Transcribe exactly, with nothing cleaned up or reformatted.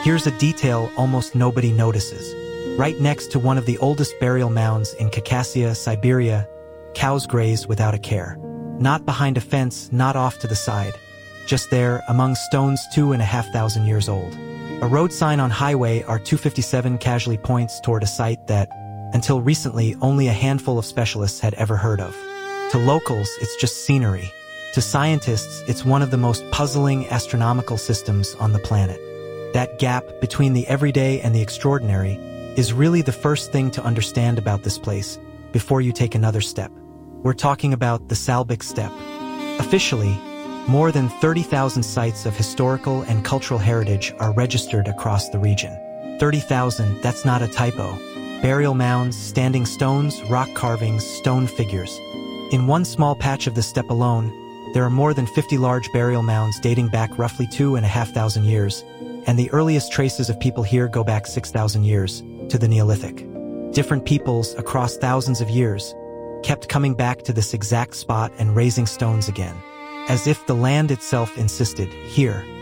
Here's a detail almost nobody notices. Right next to one of the oldest burial mounds in Khakassia, Siberia, cows graze without a care. Not behind a fence, not off to the side. Just there, among stones two and a half thousand years old. A road sign on Highway R two fifty-seven casually points toward a site that, until recently, only a handful of specialists had ever heard of. To locals, it's just scenery. To scientists, it's one of the most puzzling astronomical systems on the planet. That gap between the everyday and the extraordinary is really the first thing to understand about this place before you take another step. We're talking about the Salbek Steppe. Officially, more than thirty thousand sites of historical and cultural heritage are registered across the region. thirty thousand, that's not a typo. Burial mounds, standing stones, rock carvings, stone figures. In one small patch of the steppe alone, there are more than fifty large burial mounds dating back roughly two and a half thousand years, and the earliest traces of people here go back six thousand years, to the Neolithic. Different peoples across thousands of years kept coming back to this exact spot and raising stones again, as if the land itself insisted, here,